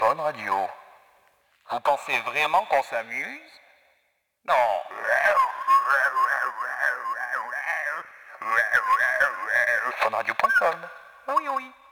Fun Radio. Vous pensez vraiment qu'on s'amuse? Non. Funradio.com. Oui, oui.